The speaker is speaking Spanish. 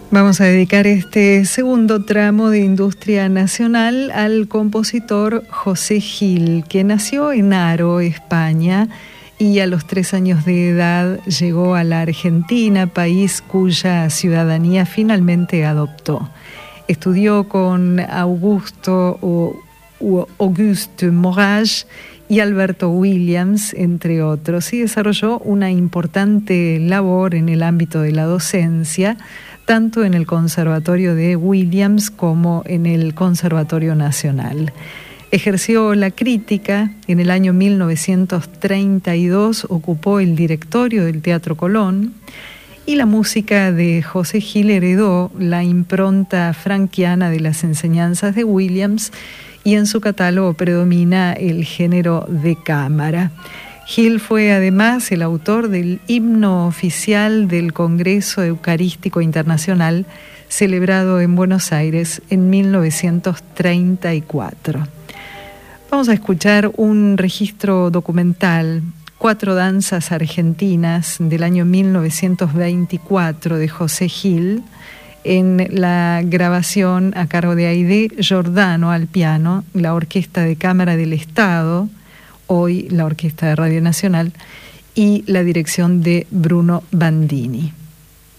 Vamos a dedicar este segundo tramo de Industria Nacional al compositor José Gil, que nació en Haro, España, y a los 3 años de edad llegó a la Argentina, país cuya ciudadanía finalmente adoptó. Estudió con Auguste Morage y Alberto Williams, entre otros, y desarrolló una importante labor en el ámbito de la docencia, tanto en el Conservatorio de Williams como en el Conservatorio Nacional. Ejerció la crítica. En el año 1932 ocupó el directorio del Teatro Colón, y la música de José Gil heredó la impronta franquiana de las enseñanzas de Williams, y en su catálogo predomina el género de cámara. Gil fue además el autor del himno oficial del Congreso Eucarístico Internacional, celebrado en Buenos Aires en 1934. Vamos a escuchar un registro documental, 4 danzas argentinas, del año 1924 de José Gil, en la grabación a cargo de Aide Giordano al piano, la Orquesta de Cámara del Estado, hoy la Orquesta de Radio Nacional, y la dirección de Bruno Bandini.